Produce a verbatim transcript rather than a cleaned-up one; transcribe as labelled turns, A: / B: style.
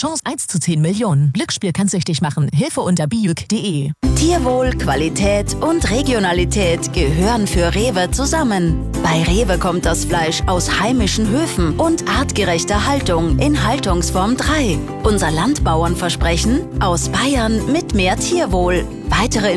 A: Chance eins zu zehn Millionen. Glücksspiel kann süchtig machen. Hilfe unter biuk punkt de.
B: Tierwohl, Qualität und Regionalität gehören für Rewe zusammen. Bei Rewe kommt das Fleisch aus heimischen Höfen und artgerechter Haltung in Haltungsform drei. Unser Landbauernversprechen: aus Bayern mit mehr Tierwohl. Weitere